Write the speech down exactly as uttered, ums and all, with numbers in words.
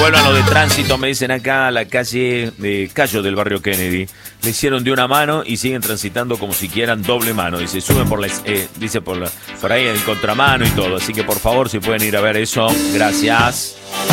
vuelvan lo de tránsito, me dicen acá, a la calle de Cayo del barrio Kennedy. Le hicieron de una mano y siguen transitando como si quieran doble mano. Dice, suben por la, eh, dice por, la, por ahí en contramano y todo. Así que por favor, si pueden ir a ver eso, gracias.